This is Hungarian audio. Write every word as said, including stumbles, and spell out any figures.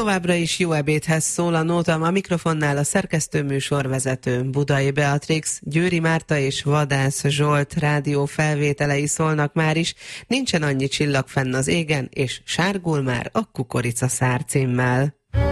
Továbbra is jó ebédhez szól a nóta, a mikrofonnál a szerkesztő műsorvezető Budai Beatrix, Győri Márta és Vadász Zsolt rádió felvételei szólnak már is. Nincsen annyi csillag fenn az égen, és sárgul már a Kukoricaszár címmel.